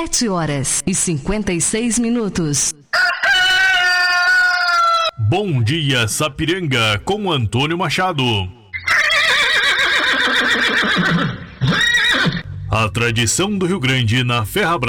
7h56. Bom dia, Sapiranga, com Antônio Machado. A tradição do Rio Grande na Ferrabras.